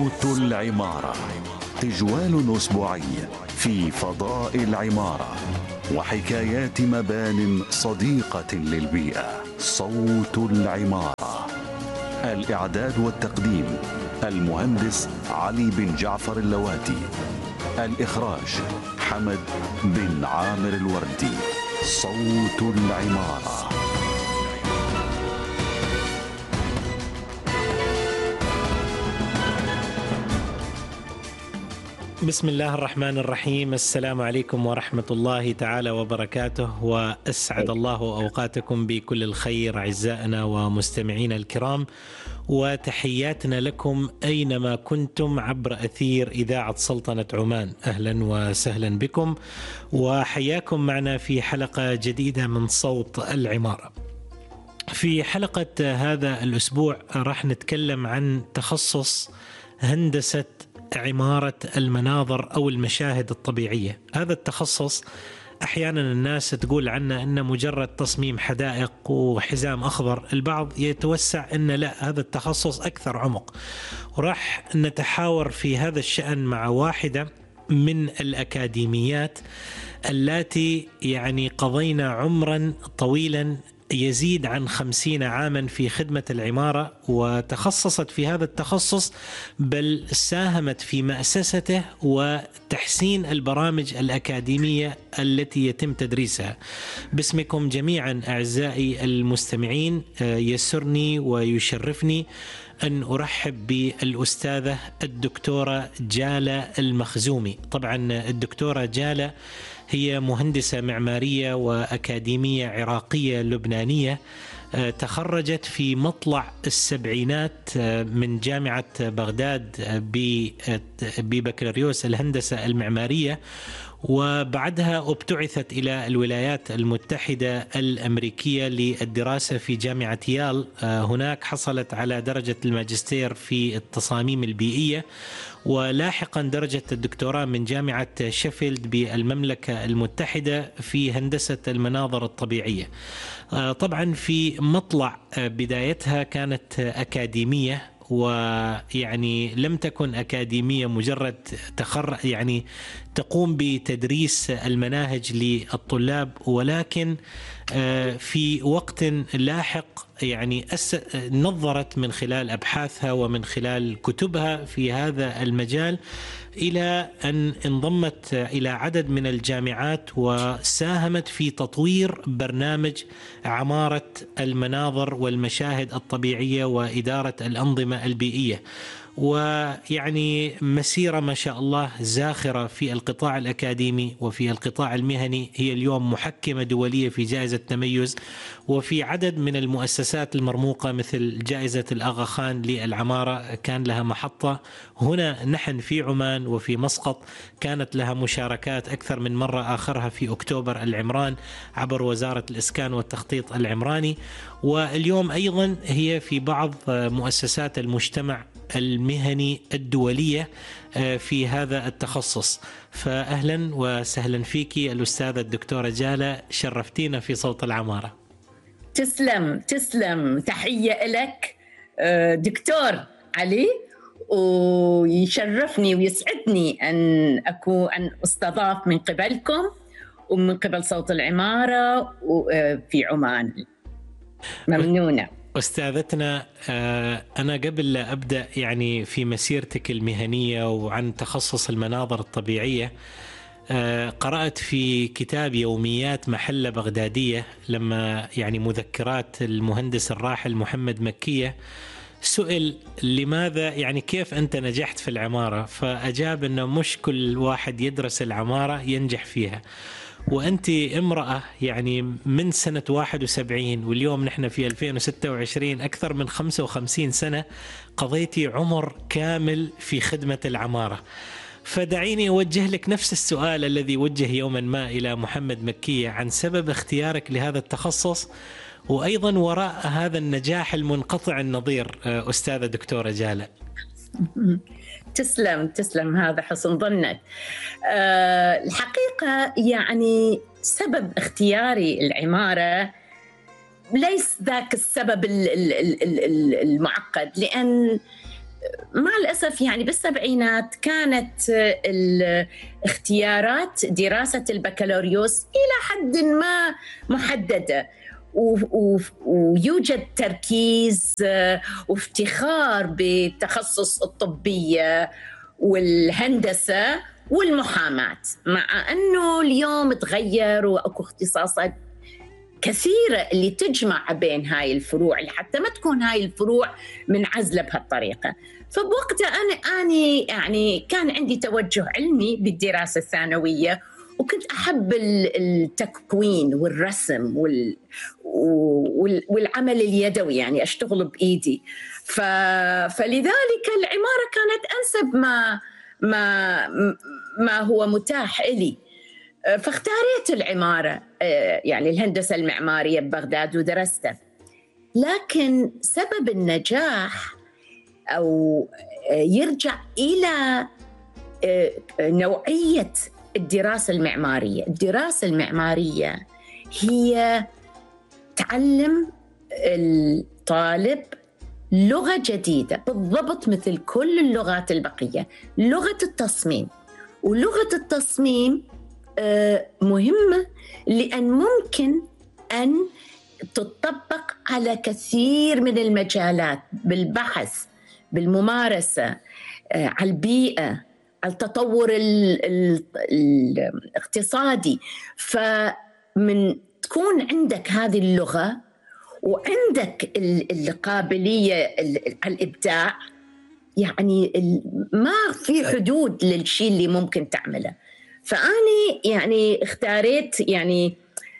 صوت العمارة، تجوال أسبوعي في فضاء العمارة وحكايات مبان صديقة للبيئة. صوت العمارة. الإعداد والتقديم المهندس علي بن جعفر اللواتي. الإخراج حمد بن عامر الوردي. صوت العمارة. بسم الله الرحمن الرحيم. السلام عليكم ورحمة الله تعالى وبركاته، وأسعد الله أوقاتكم بكل الخير أعزائنا ومستمعينا الكرام، وتحياتنا لكم أينما كنتم عبر أثير إذاعة سلطنة عمان. أهلا وسهلا بكم وحياكم معنا في حلقة جديدة من صوت العمارة. في حلقة هذا الأسبوع راح نتكلم عن تخصص هندسة عمارة المناظر أو المشاهد الطبيعية. هذا التخصص أحيانا الناس تقول عنه أنه مجرد تصميم حدائق وحزام أخضر، البعض يتوسع أنه لا، هذا التخصص أكثر عمق. وراح نتحاور في هذا الشأن مع واحدة من الأكاديميات التي قضينا عمرا طويلا يزيد عن 50 عاما في خدمة العمارة، وتخصصت في هذا التخصص، بل ساهمت في مأسسته وتحسين البرامج الأكاديمية التي يتم تدريسها. باسمكم جميعا أعزائي المستمعين، يسرني ويشرفني أن أرحب بالأستاذة الدكتورة جالة المخزومي. طبعا الدكتورة جالة هي مهندسة معمارية وأكاديمية عراقية لبنانية، تخرجت في مطلع السبعينات من جامعة بغداد ببكالوريوس الهندسة المعمارية، وبعدها ابتعثت إلى الولايات المتحدة الأمريكية للدراسة في جامعة يال. هناك حصلت على درجة الماجستير في التصاميم البيئية، ولاحقا درجة الدكتوراه من جامعة شيفيلد بالمملكة المتحدة في هندسة المناظر الطبيعية. طبعا في مطلع بدايتها كانت أكاديمية، لم تكن أكاديمية مجرد تقوم بتدريس المناهج للطلاب، ولكن في وقت لاحق نظرت من خلال أبحاثها ومن خلال كتبها في هذا المجال إلى أن انضمت إلى عدد من الجامعات وساهمت في تطوير برنامج عمارة المناظر والمشاهد الطبيعية وإدارة الأنظمة البيئية. مسيرة ما شاء الله زاخرة في القطاع الأكاديمي وفي القطاع المهني. هي اليوم محكمة دولية في جائزة تميز، وفي عدد من المؤسسات المرموقة مثل جائزة الآغا خان للعمارة كان لها محطة هنا نحن في عمان، وفي مسقط كانت لها مشاركات أكثر من مرة، آخرها في أكتوبر العمران عبر وزارة الإسكان والتخطيط العمراني، واليوم أيضا هي في بعض مؤسسات المجتمع المهني الدولية في هذا التخصص. فأهلا وسهلا فيك الأستاذة الدكتورة جالة، شرفتينا في صوت العمارة. تسلم تحية لك دكتور علي، ويشرفني ويسعدني أن أستضاف من قبلكم ومن قبل صوت العمارة في عمان. ممنونة أستاذتنا. أنا قبل لا أبدأ في مسيرتك المهنية وعن تخصص المناظر الطبيعية، قرأت في كتاب يوميات محلة بغدادية لما مذكرات المهندس الراحل محمد مكية، سئل لماذا كيف أنت نجحت في العمارة، فأجاب أنه مش كل واحد يدرس العمارة ينجح فيها، وأنت امرأة من سنة 71 واليوم نحن في 2026، أكثر من 55 سنة قضيتي عمر كامل في خدمة العمارة. فدعيني أوجه لك نفس السؤال الذي وجه يوما ما إلى محمد مكية عن سبب اختيارك لهذا التخصص، وأيضا وراء هذا النجاح المنقطع النظير أستاذة دكتورة جالة. تسلم هذا حسن ظنك. الحقيقة سبب اختياري العمارة ليس ذاك السبب المعقد، لأن مع الأسف يعني بالسبعينات كانت الاختيارات دراسة البكالوريوس إلى حد ما محددة، ويوجد تركيز وافتخار بالتخصص الطبية والهندسة والمحاماة، مع أنه اليوم تغير وأكو اختصاصات كثيرة اللي تجمع بين هاي الفروع حتى ما تكون هاي الفروع منعزلة بهالطريقة. فبوقتها أنا يعني كان عندي توجه علمي بالدراسة الثانوية، وكنت أحب التكوين والرسم والعمل اليدوي، يعني أشتغل بإيدي. فلذلك العمارة كانت أنسب ما هو متاح لي، فاختاريت العمارة، يعني الهندسة المعمارية ببغداد ودرستها. لكن سبب النجاح أو يرجع إلى نوعية الدراسة المعمارية. الدراسة المعمارية هي تعلم الطالب لغة جديدة بالضبط مثل كل اللغات البقية، لغة التصميم. ولغة التصميم مهمة لأن ممكن أن تطبق على كثير من المجالات، بالبحث، بالممارسة، على البيئة، على التطور الاقتصادي. فمن تكون عندك هذه اللغة وعندك القابلية على الإبداع، يعني ما في حدود للشيء اللي ممكن تعمله. فأني يعني اختاريت يعني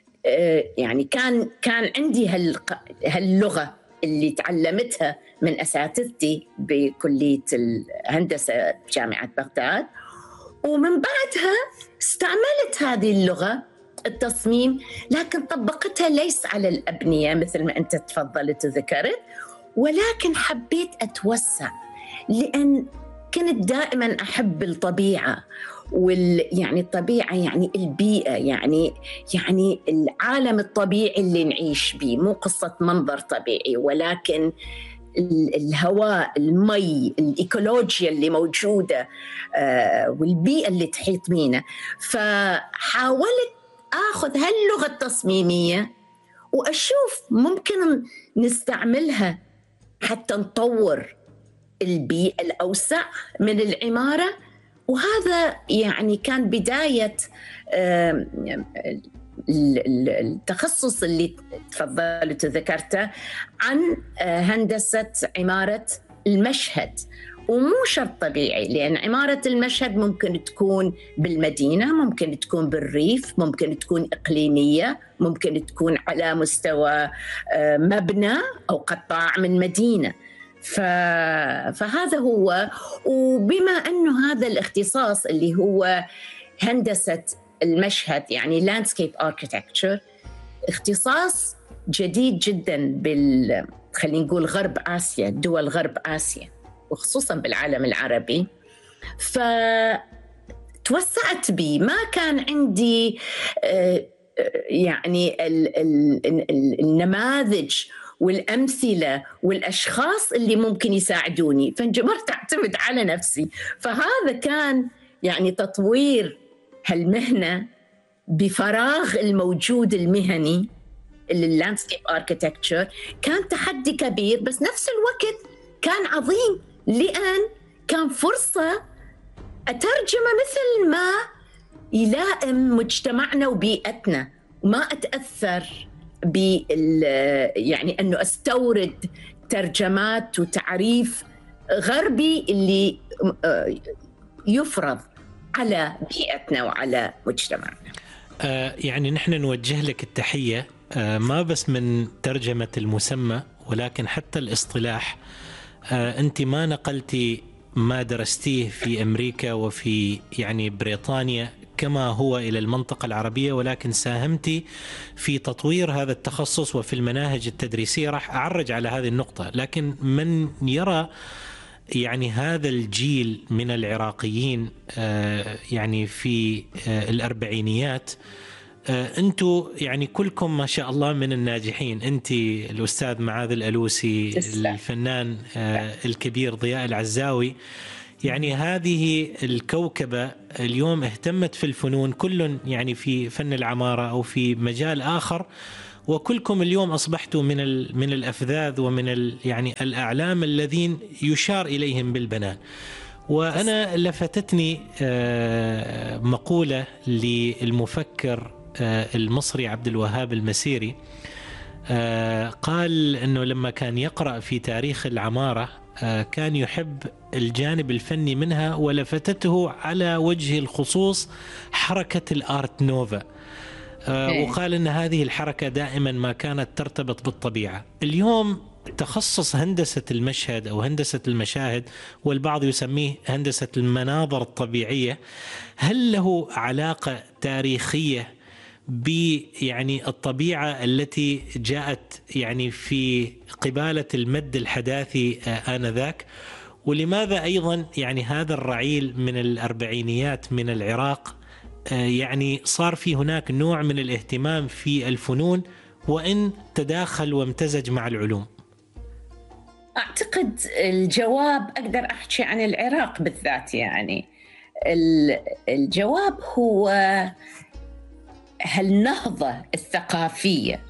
كان عندي هاللغة اللي تعلمتها من أساتذتي بكلية الهندسة بجامعة بغداد، ومن بعدها استعملت هذه اللغة التصميم، لكن طبقتها ليس على الأبنية مثل ما أنت تفضلت وذكرت، ولكن حبيت أتوسع، لأن كنت دائما أحب الطبيعة، يعني الطبيعة يعني البيئة، يعني العالم الطبيعي اللي نعيش به، مو قصة منظر طبيعي، ولكن الهواء، المي، الإيكولوجيا اللي موجودة، والبيئة اللي تحيط بينا. فحاولت أخذ هاللغة التصميمية وأشوف ممكن نستعملها حتى نطور البيئة الأوسع من العمارة. وهذا يعني كان بداية التخصص اللي تفضلت وذكرته عن هندسة عمارة المشهد. ومو شرط طبيعي، لأن عمارة المشهد ممكن تكون بالمدينة، ممكن تكون بالريف، ممكن تكون إقليمية، ممكن تكون على مستوى مبنى أو قطاع من مدينة. فهذا هو. وبما أنه هذا الاختصاص اللي هو هندسة المشهد، يعني landscape architecture، اختصاص جديد جدا خلينا نقول غرب آسيا، دول غرب آسيا، وخصوصا بالعالم العربي. فتوسعت بي، ما كان عندي يعني النماذج والأمثلة والأشخاص اللي ممكن يساعدوني، فانجبرت أعتمد على نفسي. فهذا كان يعني تطوير هالمهنة بفراغ الموجود المهني اللاندسكيب آركيتكتشر. كان تحدي كبير، بس نفس الوقت كان عظيم، لأن كان فرصة أترجمة مثل ما يلائم مجتمعنا وبيئتنا، وما أتأثر يعني أنه أستورد ترجمات وتعريف غربي اللي يفرض على بيئتنا وعلى مجتمعنا. يعني نحن نوجه لك التحية، ما بس من ترجمة المسمى ولكن حتى الاصطلاح. أنت ما نقلتي ما درستيه في أمريكا وفي يعني بريطانيا كما هو إلى المنطقة العربية، ولكن ساهمتي في تطوير هذا التخصص وفي المناهج التدريسية. راح أعرج على هذه النقطة. لكن من يرى يعني هذا الجيل من العراقيين يعني في الأربعينيات، أنتوا يعني كلكم ما شاء الله من الناجحين. أنت الأستاذ معاذ الألوسي، الفنان الكبير ضياء العزاوي، يعني هذه الكوكبة اليوم اهتمت في الفنون، كل يعني في فن العمارة أو في مجال آخر، وكلكم اليوم أصبحتوا من الأفذاذ ومن يعني الأعلام الذين يشار إليهم بالبنان. وأنا لفتتني مقولة للمفكر المصري عبد الوهاب المسيري، قال أنه لما كان يقرأ في تاريخ العمارة كان يحب الجانب الفني منها، ولفتته على وجه الخصوص حركة الآرت نوفا، وقال أن هذه الحركة دائما ما كانت ترتبط بالطبيعة. اليوم تخصص هندسة المشهد أو هندسة المشاهد، والبعض يسميه هندسة المناظر الطبيعية، هل له علاقة تاريخية يعني الطبيعة التي جاءت يعني في قبالة المد الحداثي آنذاك؟ ولماذا أيضا يعني هذا الرعيل من الأربعينيات من العراق يعني صار في هناك نوع من الاهتمام في الفنون وإن تداخل وامتزج مع العلوم؟ أعتقد الجواب أقدر أحكي عن العراق بالذات. يعني الجواب هو هالنهضة الثقافية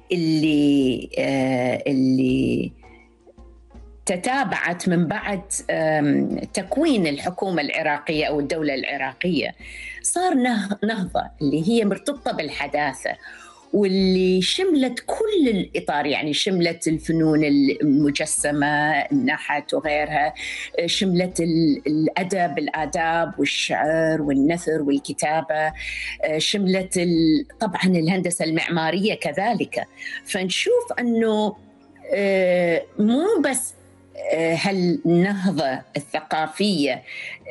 اللي تتابعت من بعد تكوين الحكومة العراقية أو الدولة العراقية. صار نهضة اللي هي مرتبطة بالحداثة، واللي شملت كل الإطار، يعني شملت الفنون المجسمة، النحت وغيرها، شملت الأدب، الآداب والشعر والنثر والكتابة، شملت طبعا الهندسة المعمارية كذلك. فنشوف أنه مو بس هالنهضة الثقافية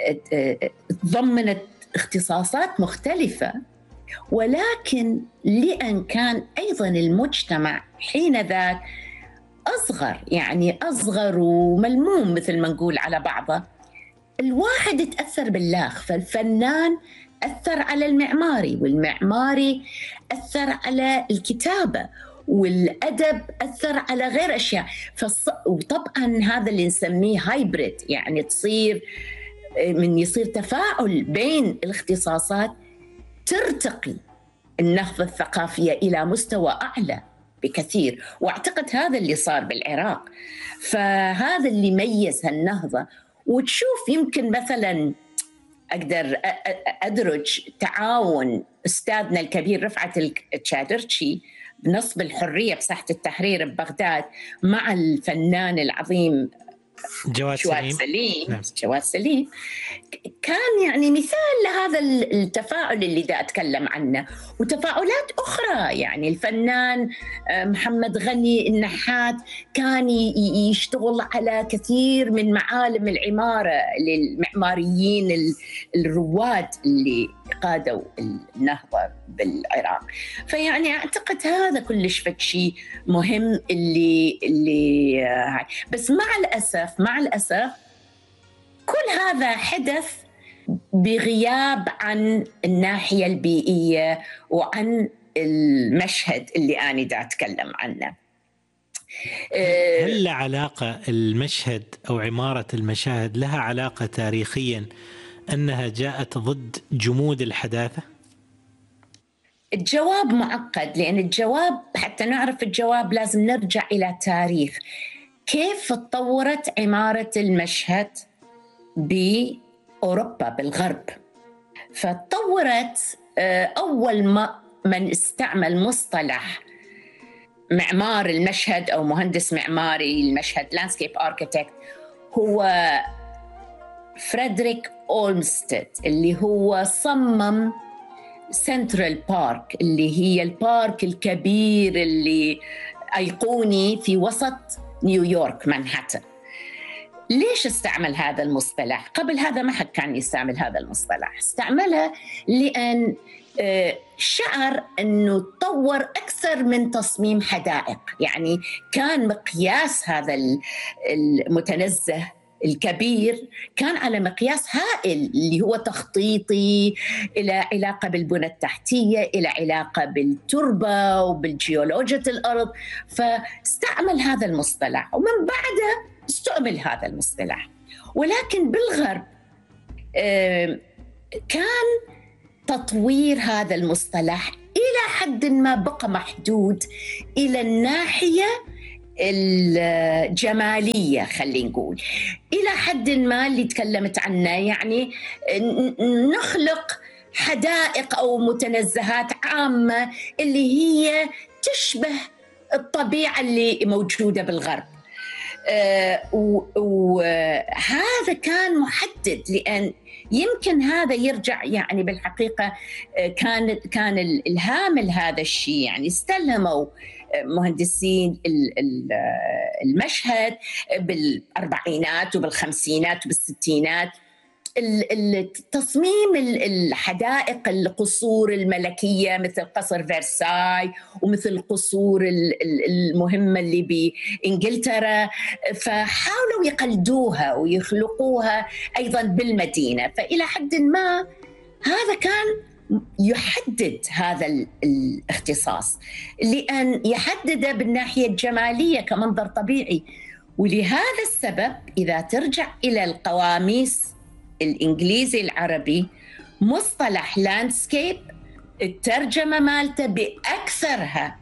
ضمنت اختصاصات مختلفة، ولكن لأن كان أيضا المجتمع حين ذاك أصغر، يعني أصغر وملموم مثل ما نقول على بعضه، الواحد يتأثر باللاخ. فالفنان أثر على المعماري، والمعماري أثر على الكتابة، والأدب أثر على غير أشياء. وطبعا هذا اللي نسميه هايبريد، يعني يصير تفاعل بين الاختصاصات، ترتقي النهضة الثقافية إلى مستوى أعلى بكثير. وأعتقد هذا اللي صار بالعراق، فهذا اللي ميز هالنهضة. وتشوف يمكن مثلا أقدر أدرج تعاون أستاذنا الكبير رفعت التشادرشي بنصب الحرية بساحة التحرير ببغداد مع الفنان العظيم جواد سليم. كان يعني مثال لهذا التفاعل اللي دا أتكلم عنه، وتفاعلات أخرى. يعني الفنان محمد غني النحات كان يشتغل على كثير من معالم العمارة للمعماريين الرواد اللي قادوا النهضة بالعراق. فيعني أعتقد هذا كلش شيء مهم اللي بس مع الأسف كل هذا حدث بغياب عن الناحية البيئية وعن المشهد اللي أنا دا أتكلم عنه. هل علاقة المشهد أو عمارة المشاهد لها علاقة تاريخيا أنها جاءت ضد جمود الحداثة؟ الجواب معقد، لأن الجواب حتى نعرف الجواب لازم نرجع إلى تاريخ كيف تطورت عمارة المشهد بأوروبا بالغرب. فتطورت أول من استعمل مصطلح معمار المشهد أو مهندس معماري المشهد landscape architect هو فريدريك أولمستيد، اللي هو صمم سنترال بارك، اللي هي البارك الكبير اللي أيقوني في وسط نيويورك مانهاتن. ليش استعمل هذا المصطلح؟ قبل هذا ما حد كان يستعمل هذا المصطلح. استعمله لأن شعر أنه تطور أكثر من تصميم حدائق. يعني كان مقياس هذا المتنزه الكبير كان على مقياس هائل، اللي هو تخطيطي، إلى علاقة بالبنى التحتية، إلى علاقة بالتربة وبالجيولوجيا الأرض. فاستعمل هذا المصطلح، ومن بعده استعمل هذا المصطلح. ولكن بالغرب كان تطوير هذا المصطلح إلى حد ما بقى محدود إلى الناحية الجمالية، خلينا نقول إلى حد ما اللي تكلمت عنه، يعني نخلق حدائق أو متنزهات عامة اللي هي تشبه الطبيعة اللي موجودة بالغرب. وهذا كان محدد، لأن يمكن هذا يرجع يعني بالحقيقة كان الإلهام لهذا الشيء، يعني استلهموا مهندسين المشهد بالأربعينات وبالخمسينات وبالستينات تصميم الحدائق، القصور الملكية مثل قصر فرساي ومثل القصور المهمة اللي بإنجلترا، فحاولوا يقلدوها ويخلقوها أيضا بالمدينة. فإلى حد ما هذا كان يحدد هذا الاختصاص، لأن يحدده بالناحية الجمالية كمنظر طبيعي. ولهذا السبب إذا ترجع إلى القواميس الإنجليزي العربي، مصطلح لاندسكيب الترجمة مالته بأكثرها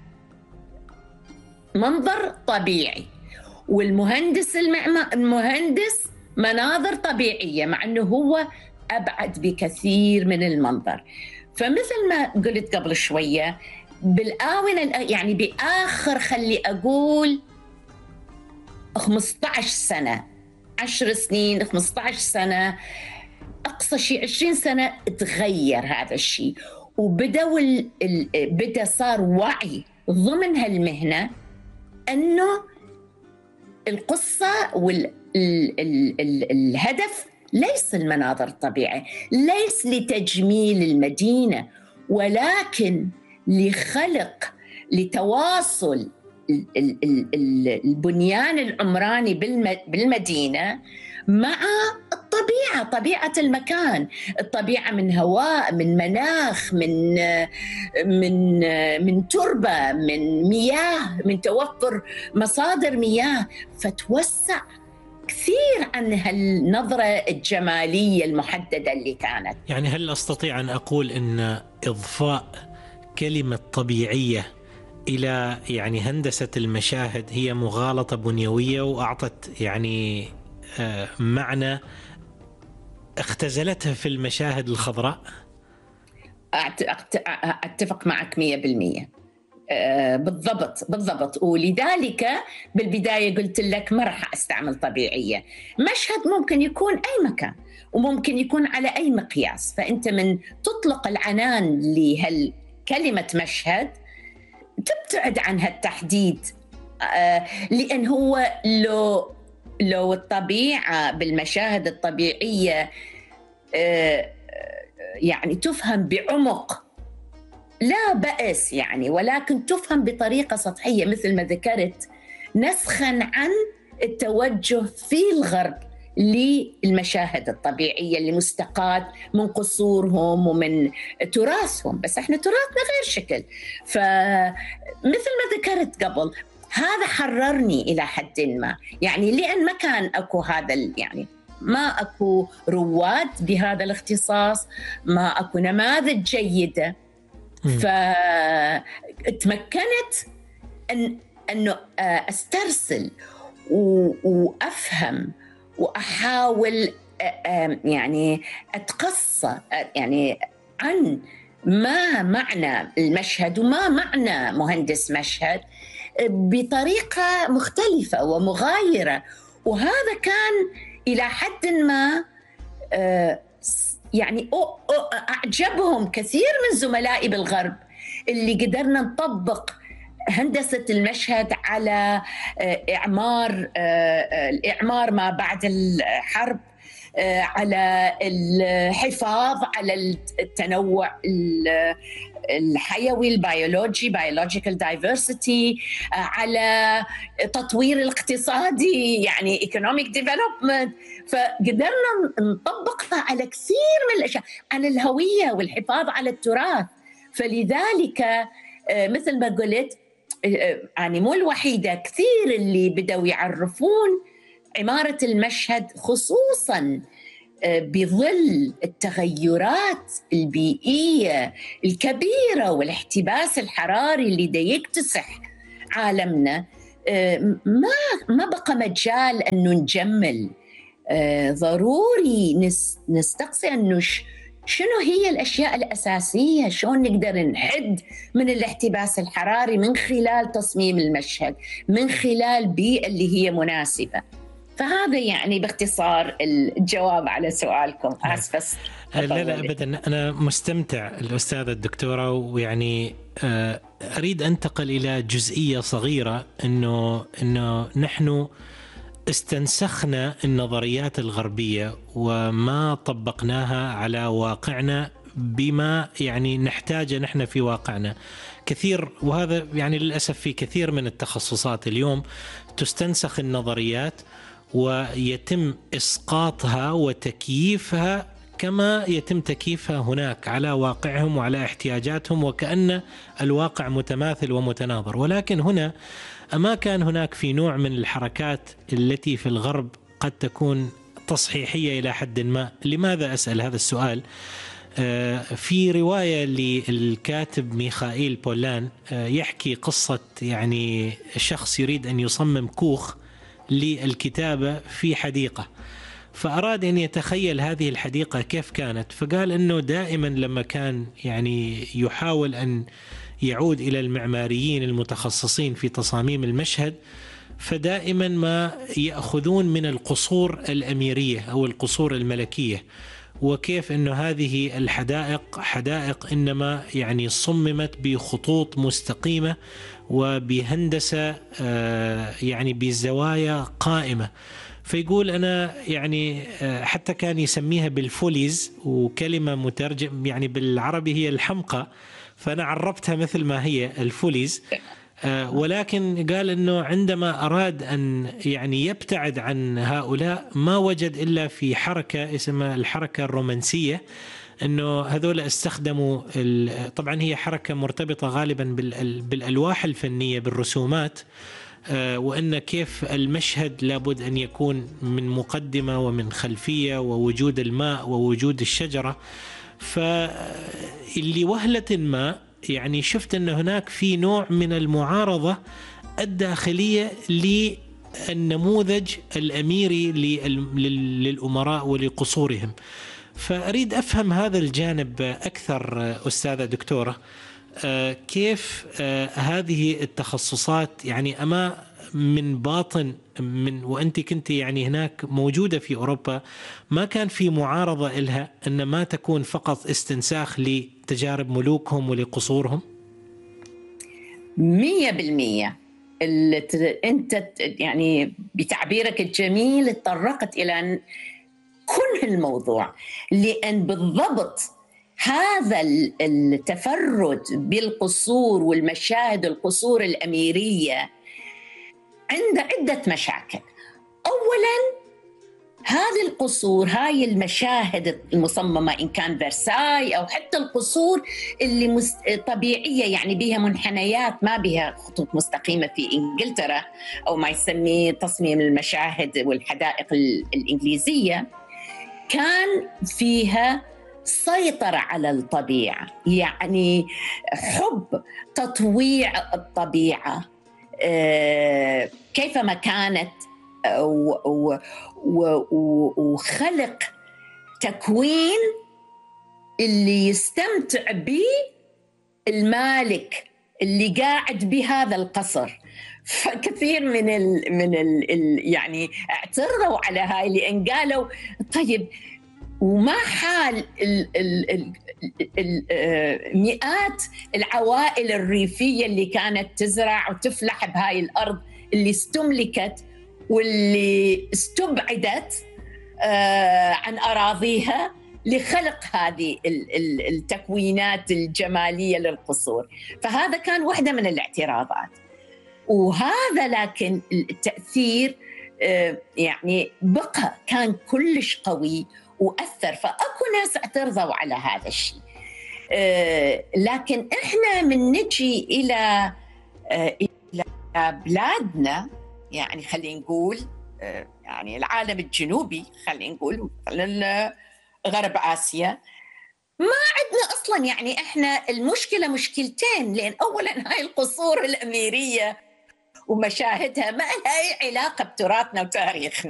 منظر طبيعي، والمهندس المهندس مناظر طبيعية، مع أنه هو أبعد بكثير من المنظر. فمثل ما قلت قبل شوية، بالآونة يعني بآخر خلي أقول 15 سنة، 10 سنين، 15 سنة، أقصى شيء 20 سنة، تغير هذا الشيء. بدأ صار وعي ضمن هالمهنة أنه القصة والهدف ليس المناظر الطبيعية، ليس لتجميل المدينة، ولكن لتواصل البنيان العمراني بالمدينة مع الطبيعة، طبيعة المكان، الطبيعة من هواء، من مناخ، من تربة، من مياه، من توفر مصادر مياه. فتوسع كثير عن هالنظرة الجمالية المحددة اللي كانت. يعني هل أستطيع أن أقول أن إضفاء كلمة طبيعية إلى يعني هندسة المشاهد هي مغالطة بنيوية، وأعطت يعني معنى اختزلتها في المشاهد الخضراء؟ أتفق معك 100%. بالضبط. ولذلك بالبداية قلت لك ما راح أستعمل طبيعية. مشهد ممكن يكون أي مكان، وممكن يكون على أي مقياس. فأنت من تطلق العنان لهالكلمة مشهد تبتعد عن هالتحديد، لأن هو لو الطبيعة بالمشاهد الطبيعية يعني تفهم بعمق لا بأس يعني، ولكن تفهم بطريقة سطحية مثل ما ذكرت، نسخاً عن التوجه في الغرب للمشاهد الطبيعية اللي مستقاة من قصورهم ومن تراثهم. بس احنا تراثنا غير شكل. فمثل ما ذكرت قبل، هذا حررني إلى حد ما، يعني لأن ما كان أكو هذا يعني ما أكو رواد بهذا الاختصاص، ما أكو نماذج جيدة. فتمكنت أنه أسترسل وأفهم وأحاول يعني أتقصى يعني عن ما معنى المشهد وما معنى مهندس مشهد بطريقة مختلفة ومغايرة. وهذا كان إلى حد ما يعني أعجبهم كثير من زملائي بالغرب، اللي قدرنا نطبق هندسة المشهد على الإعمار ما بعد الحرب، على الحفاظ على التنوع الحيوي البيولوجي biological diversity، على تطوير الاقتصادي يعني economic development. فقدرنا نطبقها على كثير من الأشياء، عن الهوية والحفاظ على التراث. فلذلك مثل ما قلت يعني مو الوحيدة، كثير اللي بدأوا يعرفون عمارة المشهد خصوصاً بظل التغيرات البيئية الكبيرة والاحتباس الحراري اللي دا يكتسح عالمنا. ما بقى مجال أنه نجمل. ضروري نستقصي أنه شنو هي الأشياء الأساسية، شلون نقدر نحد من الاحتباس الحراري من خلال تصميم المشهد، من خلال بيئة اللي هي مناسبة. فهذا يعني باختصار الجواب على سؤالكم. آسفة. لا أبدا، أنا مستمتع الأستاذة الدكتورة، ويعني أريد أنتقل إلى جزئية صغيرة، إنه نحن استنسخنا النظريات الغربية وما طبقناها على واقعنا بما يعني نحتاجه نحن في واقعنا كثير. وهذا يعني للأسف في كثير من التخصصات اليوم تستنسخ النظريات ويتم إسقاطها وتكييفها كما يتم تكييفها هناك على واقعهم وعلى احتياجاتهم، وكأن الواقع متماثل ومتناظر. ولكن هنا أما كان هناك في نوع من الحركات التي في الغرب قد تكون تصحيحية إلى حد ما. لماذا أسأل هذا السؤال؟ في رواية للكاتب ميخائيل بولان يحكي قصة يعني شخص يريد أن يصمم كوخ للكتابة في حديقة، فأراد أن يتخيل هذه الحديقة كيف كانت. فقال أنه دائما لما كان يعني يحاول أن يعود إلى المعماريين المتخصصين في تصاميم المشهد، فدائما ما يأخذون من القصور الأميرية أو القصور الملكية، وكيف أنه هذه الحدائق حدائق إنما يعني صممت بخطوط مستقيمة وبهندسة يعني بزوايا قائمة. فيقول أنا يعني حتى كان يسميها بالفوليز، وكلمة مترجم يعني بالعربي هي الحمقى، فأنا عربتها مثل ما هي الفوليز. ولكن قال أنه عندما أراد أن يعني يبتعد عن هؤلاء ما وجد إلا في حركة اسمها الحركة الرومانسية، أنه هذول استخدموا طبعا هي حركة مرتبطة غالبا بالألواح الفنية بالرسومات، وأن كيف المشهد لابد أن يكون من مقدمة ومن خلفية ووجود الماء ووجود الشجرة. فاللي وهلة ما يعني شفت أن هناك في نوع من المعارضة الداخلية للنموذج الأميري للأمراء ولقصورهم. فأريد أفهم هذا الجانب أكثر أستاذة دكتورة، كيف هذه التخصصات يعني أما من باطن وأنت كنت يعني هناك موجودة في أوروبا ما كان في معارضة إلها أن ما تكون فقط استنساخ لتجارب ملوكهم ولقصورهم؟ 100%. أنت يعني بتعبيرك الجميل اتطرقت إلى كل الموضوع، لأن بالضبط هذا التفرد بالقصور والمشاهد القصور الأميرية عنده عدة مشاكل. أولاً هذه القصور، هاي المشاهد المصممة إن كان فرساي أو حتى القصور اللي طبيعية يعني بها منحنيات ما بها خطوط مستقيمة في إنجلترا، أو ما يسميه تصميم المشاهد والحدائق الإنجليزية، كان فيها سيطرة على الطبيعة، يعني حب تطويع الطبيعة كيفما كانت، وخلق تكوين اللي يستمتع به المالك اللي قاعد بهذا القصر. فكثير من يعني اعترضوا على هاي، لأن قالوا طيب وما حال مئات العوائل الريفية اللي كانت تزرع وتفلح بهاي الأرض اللي استملكت واللي استبعدت عن أراضيها لخلق هذه التكوينات الجمالية للقصور. فهذا كان واحدة من الاعتراضات. وهذا لكن التأثير يعني بقى كان كلش قوي وأثر، فأكو ناس اعترضوا على هذا الشيء. لكن إحنا من نجي إلى بلادنا، يعني خلينا نقول يعني العالم الجنوبي، خلينا نقول غرب آسيا، ما عندنا أصلاً. يعني إحنا المشكلة مشكلتين، لأن أولاً هاي القصور الأميرية ومشاهدها ما لها أي علاقة بتراثنا وتاريخنا.